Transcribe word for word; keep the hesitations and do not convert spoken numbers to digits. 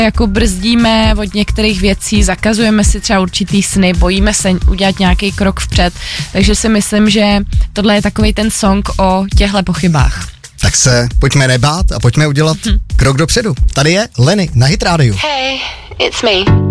Jako brzdíme od některých věcí, zakazujeme si třeba určitý sny, bojíme se udělat nějaký krok vpřed, takže si myslím, že tohle je takovej ten song o těchto pochybách. Tak se pojďme nebát a pojďme udělat hmm. krok dopředu. Tady je Lenny na Hit rádiu. Hey, it's me.